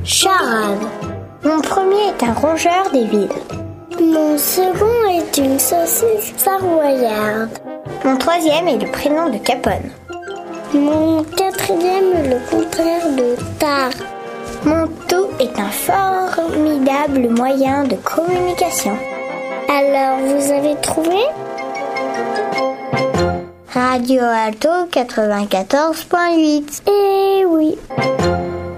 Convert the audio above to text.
Charade. Mon premier est un rongeur des villes. Mon second est une saucisse savoyarde. Mon troisième est le prénom de Capone. Mon quatrième est le contraire de tard. Mon tout est un formidable moyen de communication. Alors, vous avez trouvé ? Radio Alto 94.8. Eh oui.